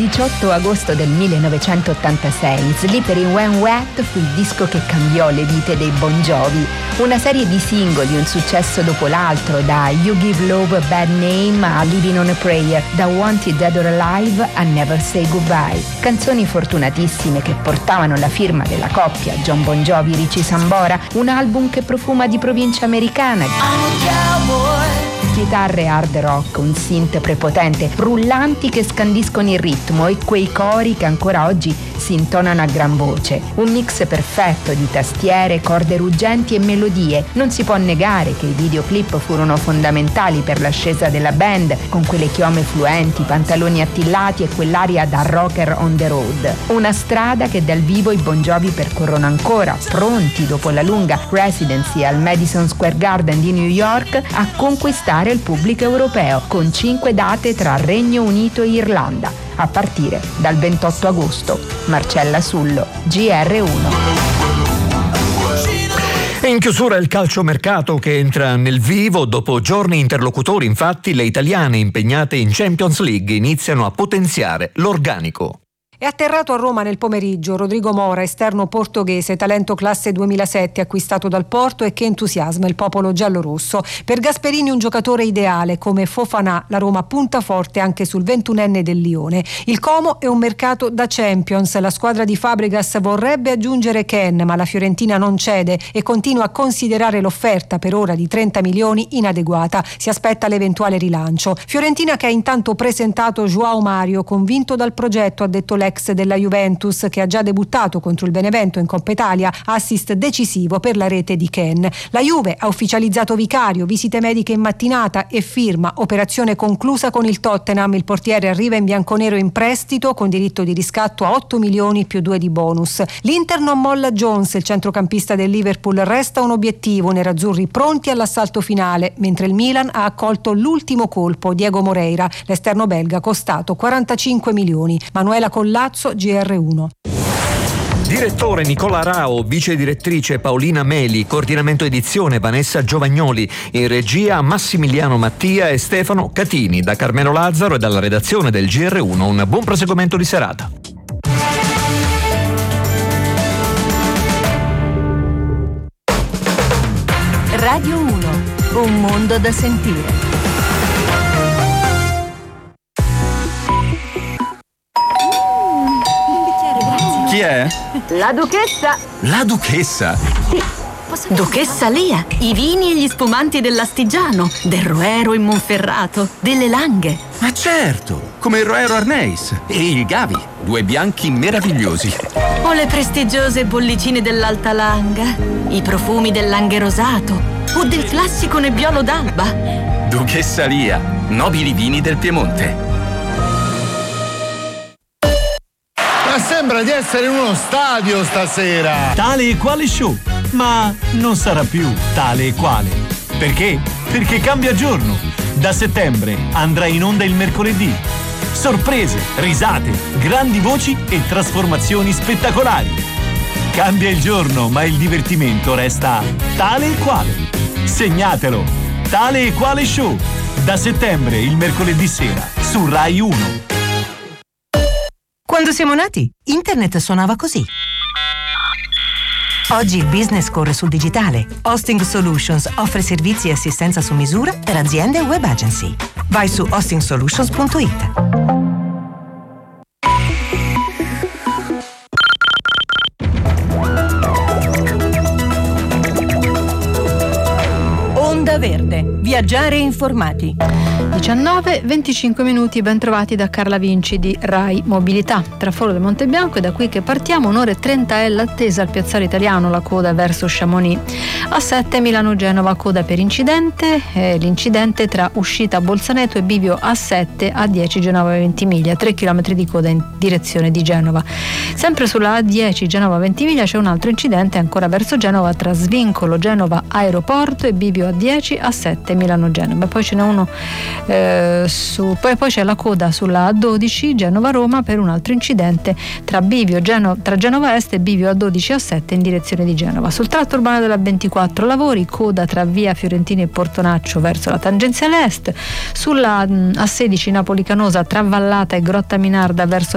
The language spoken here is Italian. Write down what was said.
18 agosto del 1986, Slippery When Wet fu il disco che cambiò le vite dei Bon Jovi. Una serie di singoli, un successo dopo l'altro, da You Give Love a Bad Name a Living on a Prayer, da Wanted Dead or Alive a Never Say Goodbye. Canzoni fortunatissime che portavano la firma della coppia John Bon Jovi-Richie Sambora, un album che profuma di provincia americana. Chitarre hard rock, un synth prepotente, rullanti che scandiscono il ritmo e quei cori che ancora oggi si intonano a gran voce. Un mix perfetto di tastiere, corde ruggenti e melodie. Non si può negare che i videoclip furono fondamentali per l'ascesa della band, con quelle chiome fluenti, pantaloni attillati e quell'aria da rocker on the road. Una strada che dal vivo i Bon Jovi percorrono ancora, pronti dopo la lunga residency al Madison Square Garden di New York a conquistare il pubblico europeo, con 5 date tra Regno Unito e Irlanda, a partire dal 28 agosto. Marcella Sullo, GR1. In chiusura il calciomercato che entra nel vivo. Dopo giorni interlocutori, infatti, le italiane impegnate in Champions League iniziano a potenziare l'organico. È atterrato a Roma nel pomeriggio Rodrigo Mora, esterno portoghese, talento classe 2007, acquistato dal Porto e che entusiasma il popolo giallorosso. Per Gasperini un giocatore ideale, come Fofana. La Roma punta forte anche sul 21enne del Lione. Il Como è un mercato da Champions. La squadra di Fabregas vorrebbe aggiungere Ken, ma la Fiorentina non cede e continua a considerare l'offerta per ora di 30 milioni inadeguata. Si aspetta l'eventuale rilancio. Fiorentina che ha intanto presentato João Mario, convinto dal progetto, ha detto l'ex della Juventus, che ha già debuttato contro il Benevento in Coppa Italia, assist decisivo per la rete di Ken. La Juve ha ufficializzato Vicario, visite mediche in mattinata e firma, operazione conclusa con il Tottenham. Il portiere arriva in bianconero in prestito con diritto di riscatto a 8 milioni più 2 di bonus. L'Inter non molla Jones, il centrocampista del Liverpool resta un obiettivo, nerazzurri pronti all'assalto finale, mentre il Milan ha accolto l'ultimo colpo, Diego Moreira, l'esterno belga costato 45 milioni. Manuela Collazzo, GR1. Direttore Nicola Rao, vice direttrice Paolina Meli, coordinamento edizione Vanessa Giovagnoli, in regia Massimiliano Mattia e Stefano Catini. Da Carmelo Lazzaro e dalla redazione del GR1 un buon proseguimento di serata. Radio 1, un mondo da sentire. Chi è? La Duchessa. La Duchessa? Sì. Duchessa Lia, i vini e gli spumanti dell'Astigiano, del Roero in Monferrato, delle Langhe. Ma certo, come il Roero Arneis e il Gavi, 2 bianchi meravigliosi. O le prestigiose bollicine dell'Alta Langa, i profumi del Langhe Rosato o del classico Nebbiolo d'Alba. Duchessa Lia, nobili vini del Piemonte. Sembra di essere in uno stadio stasera. Tale e quale show, ma non sarà più tale e quale. Perché? Perché cambia giorno. Da settembre andrà in onda il mercoledì. Sorprese, risate, grandi voci e trasformazioni spettacolari. Cambia il giorno, ma il divertimento resta tale e quale. Segnatelo. Tale e quale show. Da settembre il mercoledì sera su Rai 1. Quando siamo nati, internet suonava così. Oggi il business corre sul digitale. Hosting Solutions offre servizi e assistenza su misura per aziende e web agency. Vai su hostingsolutions.it. Onda Verde, viaggiare informati. 19:25 minuti, ben trovati da Carla Vinci di Rai Mobilità. Tra Foro del Montebianco è da qui che partiamo, 1:30 è l'attesa al Piazzale Italiano, la coda verso Chamonix. A 7 Milano-Genova, coda per incidente, l'incidente tra uscita Bolzaneto e bivio A7, A10 Genova Ventimiglia, 3 km di coda in direzione di Genova. Sempre sulla A10 Genova Ventimiglia c'è un altro incidente ancora verso Genova tra svincolo Genova Aeroporto e bivio A10 A7 Milano-Genova. Poi ce n'è uno poi c'è la coda sulla A12 Genova-Roma per un altro incidente tra Genova Est e bivio A12 A7 in direzione di Genova. Sul tratto urbano della 24 lavori, coda tra via Fiorentini e Portonaccio verso la tangenziale est. Sulla A16 Napoli Canosa tra Vallata e Grotta Minarda verso